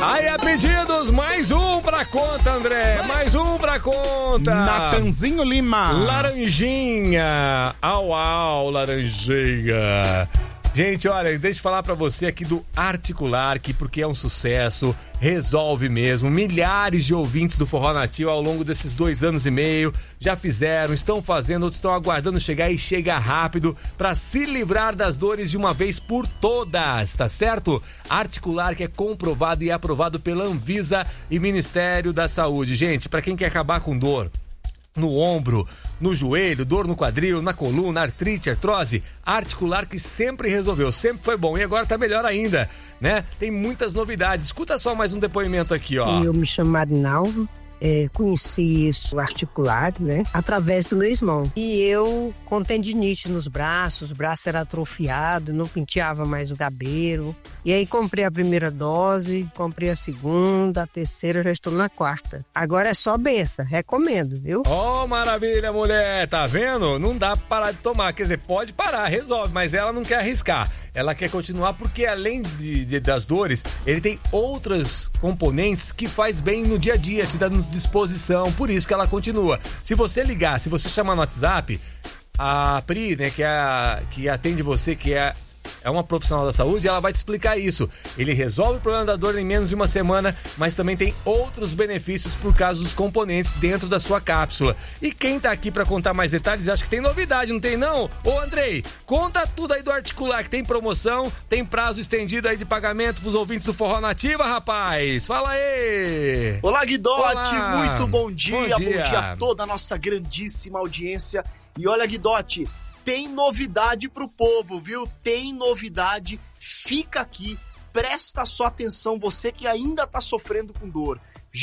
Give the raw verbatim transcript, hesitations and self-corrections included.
Aí é pedidos, mais um pra conta, André. Mais um pra conta. Natanzinho Lima. Laranjinha. Au, au, laranjinha. Gente, olha, deixa eu falar pra você aqui do Articular, que porque é um sucesso, resolve mesmo. Milhares de ouvintes do Forró Nativo ao longo desses dois anos e meio já fizeram, estão fazendo, outros estão aguardando chegar e chega rápido pra se livrar das dores de uma vez por todas, tá certo? Articular, que é comprovado e aprovado pela Anvisa e Ministério da Saúde. Gente, pra quem quer acabar com dor no ombro, no joelho, dor no quadril, na coluna, artrite, artrose, Articular, que sempre resolveu, sempre foi bom e agora tá melhor ainda, né? Tem muitas novidades. Escuta só mais um depoimento aqui, ó. Eu me chamo Marinaldo, é, conheci isso Articular, né? Através do meu irmão. E eu com tendinite nos braços, o braço era atrofiado, não penteava mais o cabelo. E aí comprei a primeira dose, comprei a segunda, a terceira, já estou na quarta. Agora é só benção, recomendo, viu? Oh, maravilha, mulher, tá vendo? Não dá pra parar de tomar, quer dizer, pode parar, resolve, mas ela não quer arriscar. Ela quer continuar porque além de, de, das dores, ele tem outros componentes que faz bem no dia a dia, te dando disposição, por isso que ela continua. Se você ligar, se você chamar no WhatsApp, a Pri, né, que, é a, que atende você, que é É uma profissional da saúde, ela vai te explicar isso. Ele resolve o problema da dor em menos de uma semana, mas também tem outros benefícios por causa dos componentes dentro da sua cápsula. E quem tá aqui pra contar mais detalhes, acho que tem novidade, não tem não? Ô Andrei, conta tudo aí do Articular, que tem promoção, tem prazo estendido aí de pagamento pros ouvintes do Forró Nativa, rapaz. Fala aí! Olá, Guidotti, Olá. Muito bom dia. Bom dia. Bom dia a toda a nossa grandíssima audiência. E olha, Guidotti, tem novidade pro povo, viu? Tem novidade. Fica aqui, presta sua atenção, você que ainda tá sofrendo com dor.